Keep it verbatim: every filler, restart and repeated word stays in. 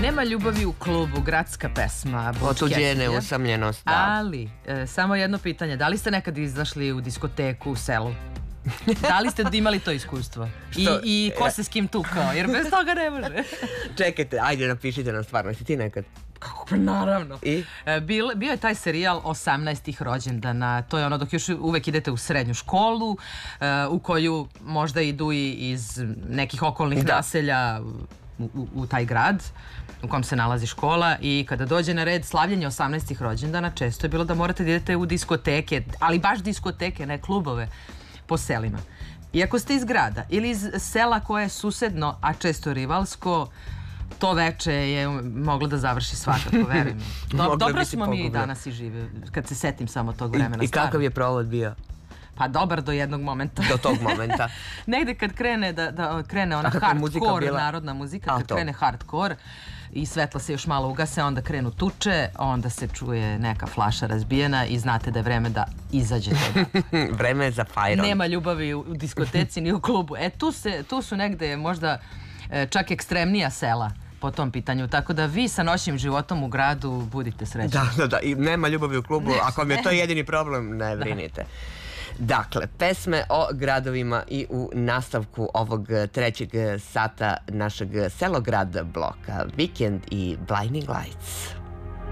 Nema ljubavi u klubu, gradska pesma. Otuđene, usamljenost, da. Ali, e, samo jedno pitanje, da li ste nekad izašli u diskoteku u selu? Da li ste imali to iskustvo? I, i ko se s kim tukao? Jer bez toga ne može. Čekajte, ajde napišite nam stvarno, jesi ti nekad? Kako pa naravno. I? E, bil, bio je taj serijal osamnaestih rođendana, to je ono dok još uvek idete u srednju školu, e, u koju možda idu i iz nekih okolnih da. naselja u, u, u taj grad u kom se nalazi škola, i kada dođe na red slavljenje osamnaestih rođendana, često je bilo da morate da idete u diskoteke, ali baš diskoteke, ne klubove, po selima. Iako ste iz grada ili iz sela koje je susedno, a često rivalsko, to veče je moglo da završi svakako, verujem. Do, dobro smo mi danas i živi, kad se setim samo tog vremena. I, i kakav je provod bio? Pa dobar do jednog momenta. Do tog momenta. Negde kad krene da, da krene ona hardcore, narodna muzika, kad krene hardcore i svetla se još malo ugase, onda krenu tuče, onda se čuje neka flaša razbijena i znate da je vreme da izađete odatle. Vreme je za fajron. Nema ljubavi u diskoteci ni u klubu. E, tu, se, tu su negde možda čak ekstremnija sela po tom pitanju, tako da vi sa noćnim životom u gradu budite srećni. Da, da, da, i nema ljubavi u klubu, ako vam je to jedini problem, ne brinite. Dakle, pesme o gradovima i u nastavku ovog trećeg sata našeg Selograd bloka, Weekend i Blinding Lights.